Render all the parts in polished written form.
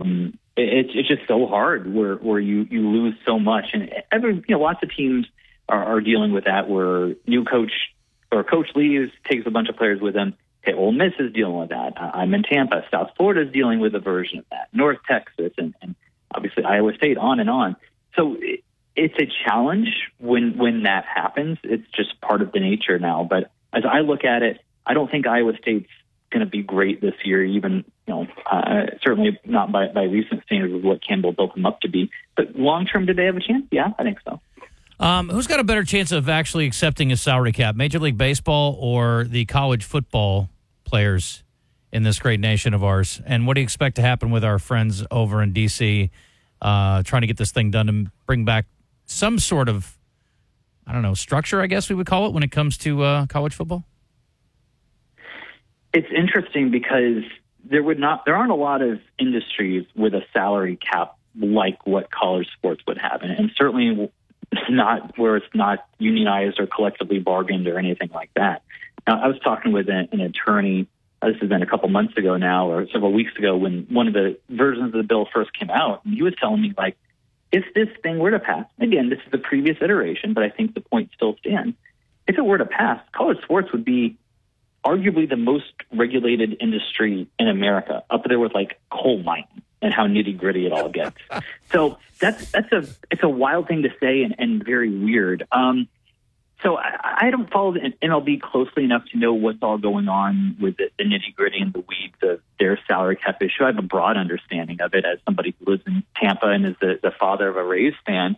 It's just so hard where you lose so much, and lots of teams are dealing with that, where new coach or coach leaves, takes a bunch of players with him. Okay, Ole Miss is dealing with that. I'm in Tampa. South Florida is dealing with a version of that. North Texas and obviously Iowa State, on and on. So it's a challenge when that happens. It's just part of the nature now. But as I look at it, I don't think Iowa State's going to be great this year, even certainly not by recent standards of what Campbell built them up to be. But long term, do they have a chance? Yeah, I think so. Who's got a better chance of actually accepting a salary cap, Major League Baseball or the college football players in this great nation of ours? And what do you expect to happen with our friends over in D.C. Trying to get this thing done and bring back some sort of, structure, I guess we would call it, when it comes to college football? It's interesting because there aren't a lot of industries with a salary cap like what college sports would have, and certainly not where it's not unionized or collectively bargained or anything like that. Now, I was talking with an attorney. This has been a couple months ago now, or several weeks ago, when one of the versions of the bill first came out, and he was telling me, like, if this thing were to pass, again, this is the previous iteration, but I think the point still stands. If it were to pass, college sports would be arguably the most regulated industry in America, up there with like coal mining and how nitty gritty it all gets. So it's a wild thing to say and very weird. So I don't follow the MLB closely enough to know what's all going on with the nitty gritty and the weeds of their salary cap issue. I have a broad understanding of it as somebody who lives in Tampa and is the father of a Rays fan.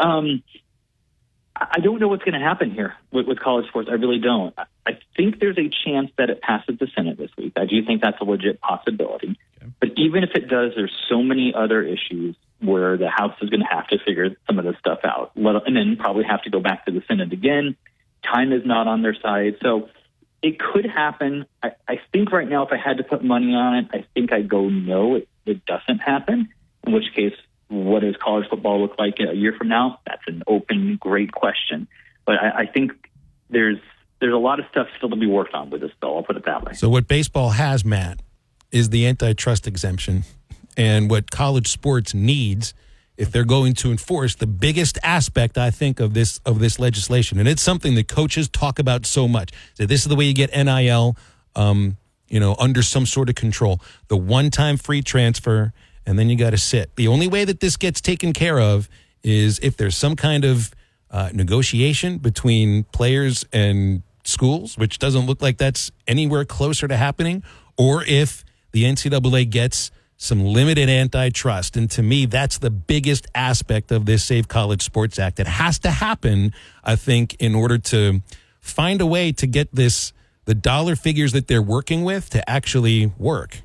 I don't know what's going to happen here with college sports. I really don't. I think there's a chance that it passes the Senate this week. I do think that's a legit possibility. Okay. But even if it does, there's so many other issues where the House is going to have to figure some of this stuff out, and then probably have to go back to the Senate again. Time is not on their side. So it could happen. I think right now, if I had to put money on it, I think I'd go no, it doesn't happen, in which case, what does college football look like a year from now? That's an open, great question. But I think there's a lot of stuff still to be worked on with this bill. I'll put it that way. So what baseball has, Matt, is the antitrust exemption. And what college sports needs, if they're going to enforce the biggest aspect, I think, of this legislation, and it's something that coaches talk about so much. So this is the way you get NIL, under some sort of control. The one-time free transfer, and then you got to sit. The only way that this gets taken care of is if there's some kind of negotiation between players and schools, which doesn't look like that's anywhere closer to happening, or if the NCAA gets some limited antitrust. And to me, that's the biggest aspect of this Save College Sports Act. It has to happen, I think, in order to find a way to get the dollar figures that they're working with to actually work.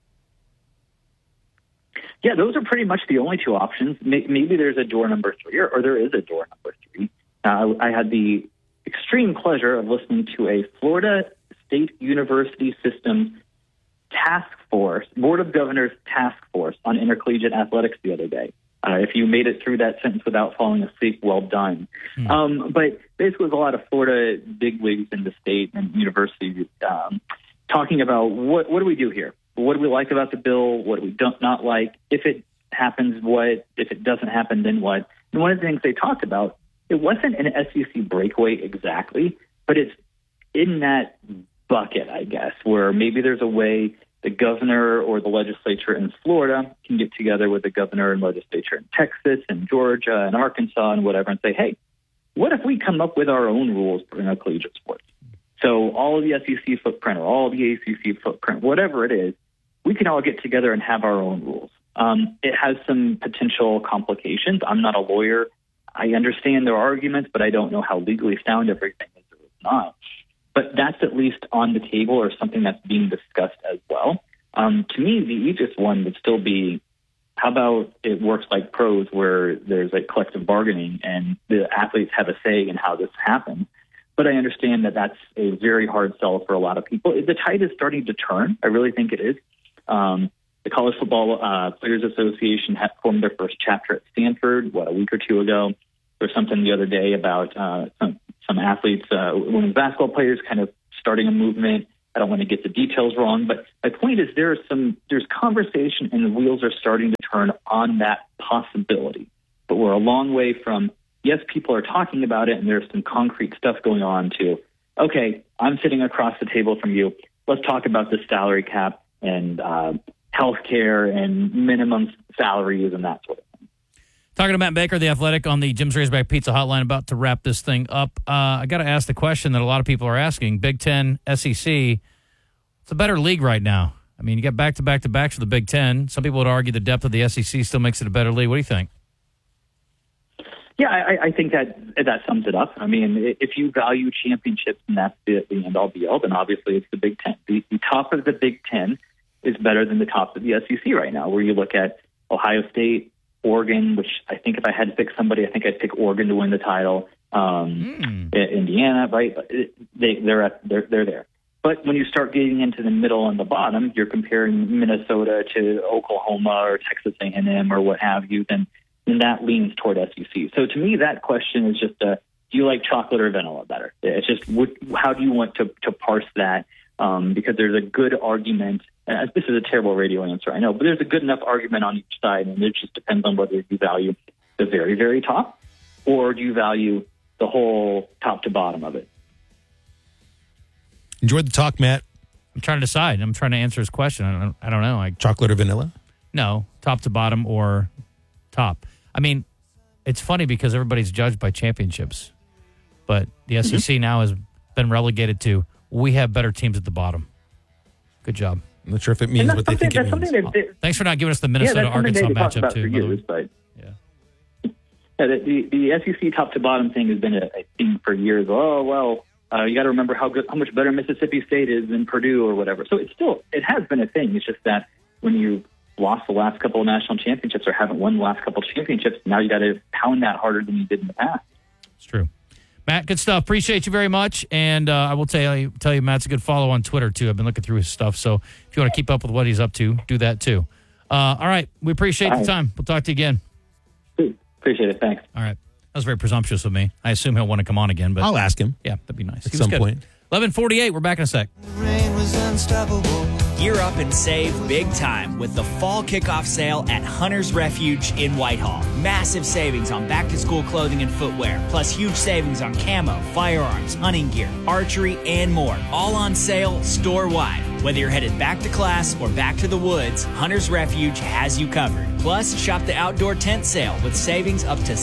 Yeah, those are pretty much the only two options. Maybe there's a door number 3, or there is a door number 3. I had the extreme pleasure of listening to a Florida State University System task force, Board of Governors task force on intercollegiate athletics the other day. If you made it through that sentence without falling asleep, well done. But basically, there's a lot of Florida bigwigs in the state and universities talking about what do we do here? What do we like about the bill? What do we not like? If it happens, what? If it doesn't happen, then what? And one of the things they talked about, it wasn't an SEC breakaway exactly, but it's in that bucket, I guess, where maybe there's a way the governor or the legislature in Florida can get together with the governor and legislature in Texas and Georgia and Arkansas and whatever and say, hey, what if we come up with our own rules for intercollegiate sports? So all of the SEC footprint or all of the ACC footprint, whatever it is, we can all get together and have our own rules. It has some potential complications. I'm not a lawyer. I understand their arguments, but I don't know how legally sound everything is or is not. But that's at least on the table or something that's being discussed as well. To me, the easiest one would still be, how about it works like pros where there's a collective bargaining and the athletes have a say in how this happens. But I understand that that's a very hard sell for a lot of people. The tide is starting to turn. I really think it is. The College Football Players Association had formed their first chapter at Stanford, a week or two ago. There was something the other day about some athletes, women's basketball players kind of starting a movement. I don't want to get the details wrong, but my point is there's conversation and the wheels are starting to turn on that possibility. But we're a long way from, yes, people are talking about it and there's some concrete stuff going on to, okay, I'm sitting across the table from you. Let's talk about the salary cap and health care and minimum salaries and that sort of thing. Talking to Matt Baker, The Athletic, on the Jim's Razorback Pizza Hotline, about to wrap this thing up. I got to ask the question that a lot of people are asking. Big Ten, SEC, it's a better league right now. I mean, you got back-to-back-to-backs for the Big Ten. Some people would argue the depth of the SEC still makes it a better league. What do you think? Yeah, I think that sums it up. I mean, if you value championships and that's the end-all be-all, then obviously it's the Big Ten. The top of the Big Ten is better than the top of the SEC right now, where you look at Ohio State, Oregon, which I think if I had to pick somebody, I think I'd pick Oregon to win the title. Indiana, right? They're there. But when you start getting into the middle and the bottom, you're comparing Minnesota to Oklahoma or Texas A&M or what have you, then that leans toward SEC. So to me, that question is just do you like chocolate or vanilla better? It's just how do you want to parse that? Because there's a good argument. This is a terrible radio answer, I know, but there's a good enough argument on each side, and it just depends on whether you value the very, very top or do you value the whole top to bottom of it. Enjoyed the talk, Matt. I'm trying to decide. I'm trying to answer his question. I don't know. Chocolate or vanilla? No, top to bottom or top. I mean, it's funny because everybody's judged by championships, but the SEC now has been relegated to we have better teams at the bottom. Good job. I'm not sure if it means what they think it means. Thanks for not giving us the Minnesota-Arkansas matchup, too. Years, but the SEC top to bottom thing has been a thing for years. Oh, well, you got to remember how much better Mississippi State is than Purdue or whatever. So it has been a thing. It's just that when you lost the last couple of national championships or haven't won the last couple of championships, now you got to pound that harder than you did in the past. It's true. Matt, good stuff. Appreciate you very much. And I will tell you, Matt's a good follow on Twitter, too. I've been looking through his stuff. So if you want to keep up with what he's up to, do that, too. All right. We appreciate the time. We'll talk to you again. Appreciate it. Thanks. All right. That was very presumptuous of me. I assume he'll want to come on again. But I'll ask him. Yeah, that'd be nice. At some point. 11:48. We're back in a sec. Rain was unstoppable. Gear up and save big time with the fall kickoff sale at Hunter's Refuge in Whitehall. Massive savings on back-to-school clothing and footwear, plus huge savings on camo, firearms, hunting gear, archery, and more. All on sale store-wide. Whether you're headed back to class or back to the woods, Hunter's Refuge has you covered. Plus, shop the outdoor tent sale with savings up to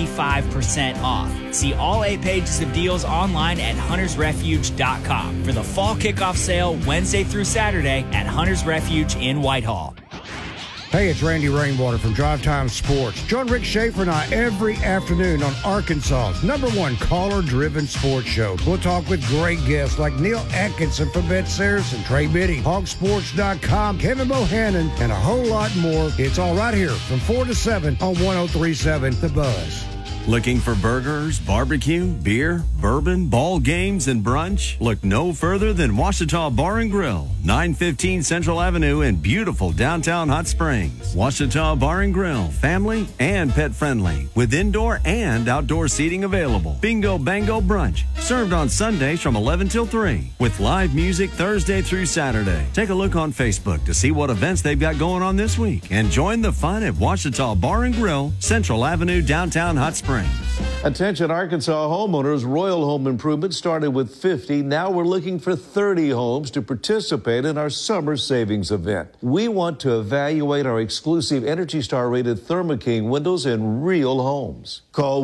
75% off. See all 8 pages of deals online at huntersrefuge.com for the fall kickoff sale Wednesday through Saturday at Hunter's Refuge in Whitehall. Hey, it's Randy Rainwater from Drive Time Sports. Join Rick Schaefer and I every afternoon on Arkansas's #1 caller-driven sports show. We'll talk with great guests like Neil Atkinson from Bet Saracen, Trey Biddy, Hogsports.com, Kevin Bohannon, and a whole lot more. It's all right here from 4 to 7 on 103.7 The Buzz. Looking for burgers, barbecue, beer, bourbon, ball games, and brunch? Look no further than Ouachita Bar and Grill, 915 Central Avenue in beautiful downtown Hot Springs. Ouachita Bar and Grill, family and pet friendly, with indoor and outdoor seating available. Bingo Bango Brunch, served on Sundays from 11 till 3, with live music Thursday through Saturday. Take a look on Facebook to see what events they've got going on this week, and join the fun at Ouachita Bar and Grill, Central Avenue, downtown Hot Springs. Attention Arkansas homeowners, Royal Home Improvement started with 50. Now we're looking for 30 homes to participate in our summer savings event. We want to evaluate our exclusive Energy Star rated Thermo King windows in real homes. Call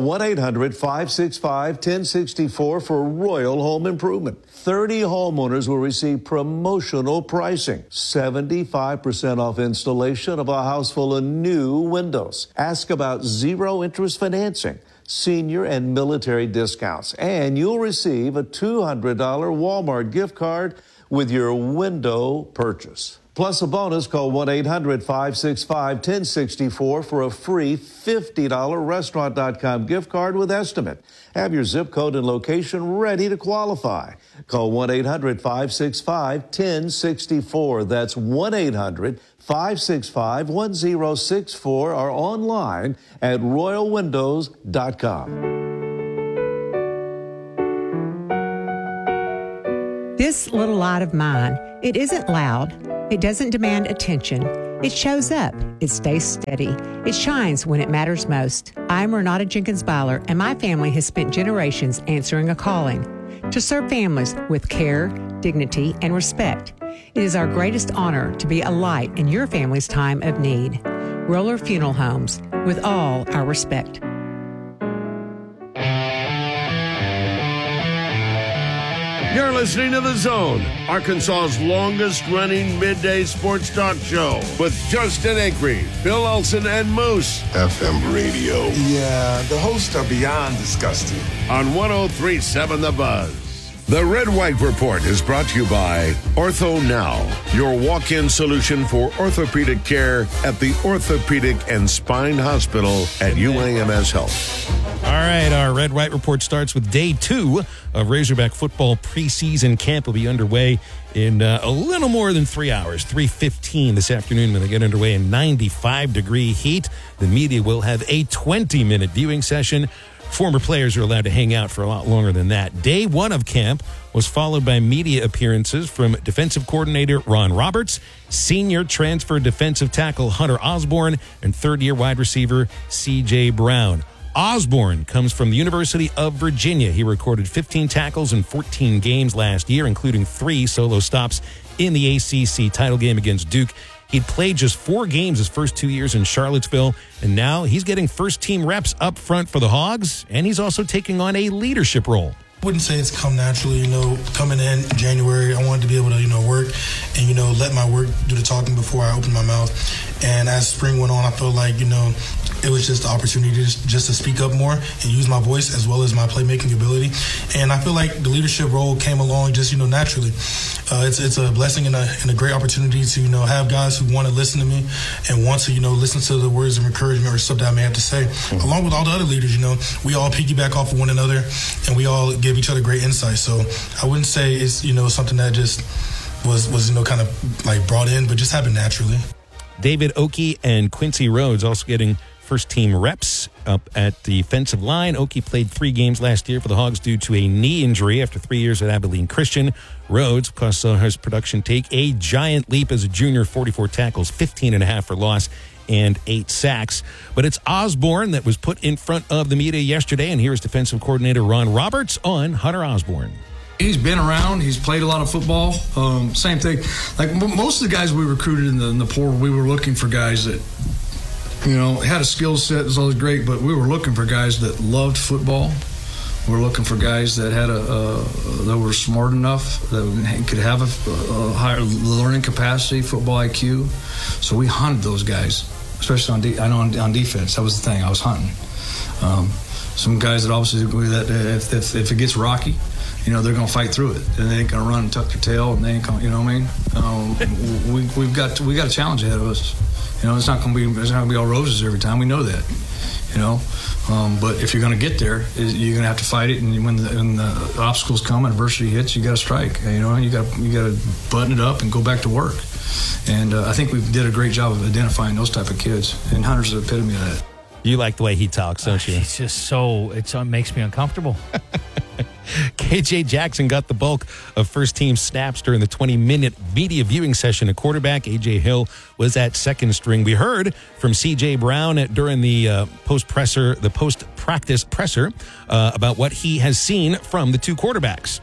1-800-565-1064 for Royal Home Improvement. 30 homeowners will receive promotional pricing. 75% off installation of a house full of new windows. Ask about zero interest financing, senior and military discounts, and you'll receive a $200 Walmart gift card with your window purchase. Plus a bonus. Call 1-800-565-1064 for a free $50 Restaurant.com gift card with estimate. Have your zip code and location ready to qualify. Call 1-800-565-1064. That's 1-800-565-1064 or online at royalwindows.com. This This little light of mine, it isn't loud. It doesn't demand attention. It shows up. It stays steady. It shines when it matters most. I'm Renata Jenkins Byler, and my family has spent generations answering a calling to serve families with care, dignity, and respect. It is our greatest honor to be a light in your family's time of need. Roller Funeral Homes, with all our respect. You're listening to The Zone, Arkansas's longest-running midday sports talk show with Justin Acree, Bill Olson, and Moose. FM radio. Yeah, the hosts are beyond disgusting. On 103.7 The Buzz. The Red White Report is brought to you by Ortho Now, your walk-in solution for orthopedic care at the Orthopedic and Spine Hospital at UAMS Health. All right, our Red White Report starts with day 2 of Razorback football preseason camp. Will be underway in a little more than 3 hours, 3:15 this afternoon when they get underway in 95-degree heat. The media will have a 20-minute viewing session. Former players are allowed to hang out for a lot longer than that. Day 1 of camp was followed by media appearances from defensive coordinator Ron Roberts, senior transfer defensive tackle Hunter Osborne, and third-year wide receiver C.J. Brown. Osborne comes from the University of Virginia. He recorded 15 tackles in 14 games last year, including 3 solo stops in the ACC title game against Duke. He'd played just 4 games his first 2 years in Charlottesville, and now he's getting first-team reps up front for the Hogs, and he's also taking on a leadership role. I wouldn't say it's come naturally, coming in January, I wanted to be able to, work and, let my work do the talking before I open my mouth. And as spring went on, I felt like, it was just the opportunity just to speak up more and use my voice as well as my playmaking ability. And I feel like the leadership role came along just, naturally. It's a blessing and a great opportunity to, have guys who want to listen to me and want to, listen to the words of encouragement or stuff that I may have to say. Mm-hmm. Along with all the other leaders, we all piggyback off of one another and we all give each other great insight. So I wouldn't say it's, something that just was kind of like brought in, but just happened naturally. David Oki and Quincy Rhodes also getting first-team reps up at the defensive line. Oki played 3 games last year for the Hogs due to a knee injury after 3 years at Abilene Christian. Rhodes, of course, saw his production take a giant leap as a junior, 44 tackles, 15.5 for loss, and 8 sacks. But it's Osborne that was put in front of the media yesterday, and here's defensive coordinator Ron Roberts on Hunter Osborne. He's been around. He's played a lot of football. Same thing. Like most of the guys we recruited in the portal, we were looking for guys that, had a skill set that was always great, but we were looking for guys that loved football. We were looking for guys that had that were smart enough, that could have a higher learning capacity, football IQ. So we hunted those guys, especially on defense. That was the thing. I was hunting. Some guys that obviously that if it gets rocky, they're going to fight through it, and they ain't going to run and tuck their tail, and they ain't going. We've got a challenge ahead of us. It's not going to be all roses every time. We know that. But if you're going to get there, you're going to have to fight it. And when the obstacles come and adversity hits, you got to strike. You got to button it up and go back to work. And I think we did a great job of identifying those type of kids. And Hunter's the epitome of that. You like the way he talks, don't you? It's just it makes me uncomfortable. KJ Jackson got the bulk of first-team snaps during the 20-minute media viewing session at quarterback. A.J. Hill was at second string. We heard from C.J. Brown during the post-practice presser about what he has seen from the 2 quarterbacks.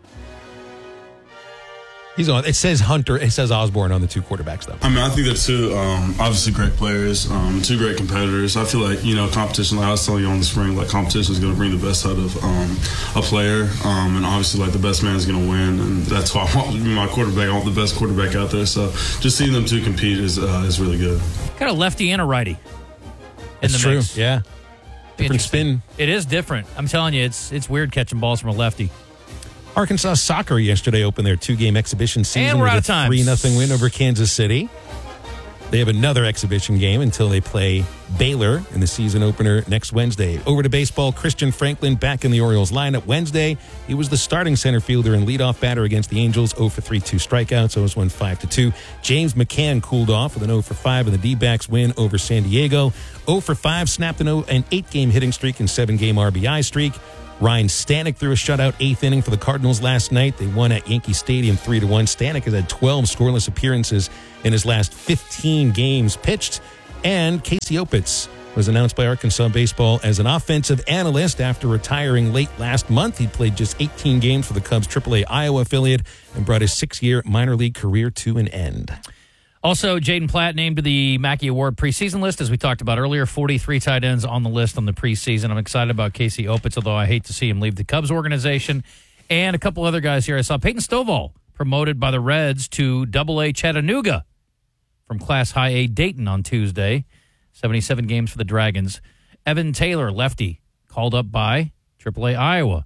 He's on. It says Hunter. It says Osborne on the 2 quarterbacks, though. I think they're 2 obviously great players, 2 great competitors. I feel like competition. Like I was telling you on the spring, like competition is going to bring the best out of a player, and obviously like the best man is going to win, and that's why I want to be my quarterback. I want the best quarterback out there. So just seeing them 2 compete is really good. Got a lefty and a righty. That's true. Mix. Yeah, different spin. It is different. I'm telling you, it's weird catching balls from a lefty. Arkansas soccer yesterday opened their 2-game exhibition season and we're with out a of time. 3-0 win over Kansas City. They have another exhibition game until they play Baylor in the season opener next Wednesday. Over to baseball, Christian Franklin back in the Orioles lineup Wednesday. He was the starting center fielder and leadoff batter against the Angels, 0 for 3, 2 strikeouts, O's won 5-2. James McCann cooled off with an 0 for 5 in the D-backs win over San Diego. 0 for 5, snapped an 8-game hitting streak and 7-game RBI streak. Ryan Stanek threw a shutout 8th inning for the Cardinals last night. They won at Yankee Stadium 3-1. Stanek has had 12 scoreless appearances in his last 15 games pitched. And Casey Opitz was announced by Arkansas Baseball as an offensive analyst after retiring late last month. He played just 18 games for the Cubs AAA Iowa affiliate and brought his 6-year minor league career to an end. Also, Jaden Platt named to the Mackey Award preseason list, as we talked about earlier. 43 tight ends on the list on the preseason. I'm excited about Casey Opitz, although I hate to see him leave the Cubs organization. And a couple other guys here. I saw Peyton Stovall promoted by the Reds to AA Chattanooga from Class High A Dayton on Tuesday. 77 games for the Dragons. Evan Taylor, lefty, called up by AAA Iowa.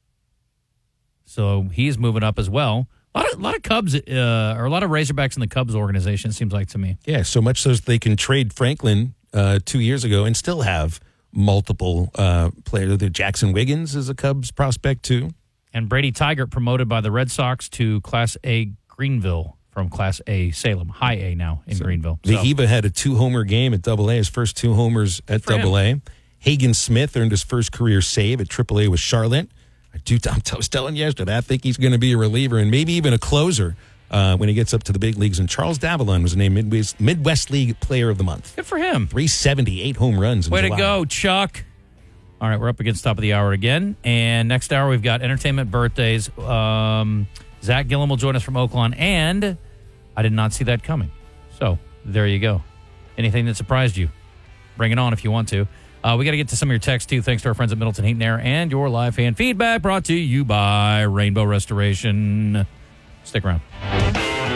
So he's moving up as well. A lot of Cubs, or a lot of Razorbacks in the Cubs organization, it seems like to me. Yeah, so much so that they can trade Franklin 2 years ago and still have multiple players. Jackson Wiggins is a Cubs prospect, too. And Brady Tigert promoted by the Red Sox to Class A Greenville from Class A Salem, High A now in Greenville. Vahiva had a 2-homer game at AA, his first 2 homers at AA. Hagen Smith earned his first career save at AAA with Charlotte. I was telling you yesterday, I think he's going to be a reliever and maybe even a closer when he gets up to the big leagues. And Charles Davalon was named Midwest League Player of the Month. Good for him. 378 home runs in Way July. to go, Chuck. All right, we're up against top of the hour again. And next hour, we've got entertainment birthdays. Zach Gilliam will join us from Oakland. And I did not see that coming. So there you go. Anything that surprised you, bring it on if you want to. We got to get to some of your texts, too, thanks to our friends at Middleton Heat and Air and your live fan feedback brought to you by Rainbow Restoration. Stick around.